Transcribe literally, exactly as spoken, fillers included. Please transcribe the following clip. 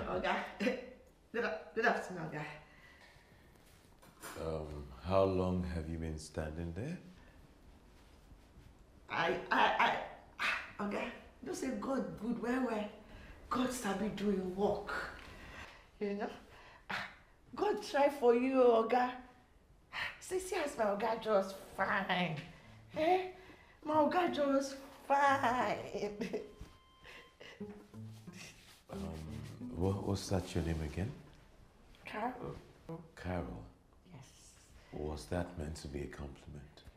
Oga. Good, good afternoon, Oga. Um, how long have you been standing there? I, I, I, Oga, you say God good, where, where? God sabi doing work. You know? God try for you, Oga. See, see as my Oga just fine. Eh? My Oga just fine. Um, what, what's that your name again? Carol. Carol. Yes. Was that meant to be a compliment?